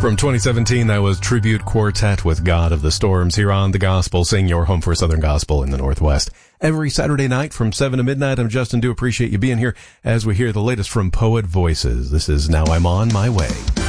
From 2017, that was Tribute Quartet with God of the Storms here on The Gospel. Sing your home for Southern Gospel in the Northwest. Every Saturday night from 7 to midnight, I'm Justin. Do appreciate you being here as we hear the latest from Poet Voices. This is Now I'm On My Way.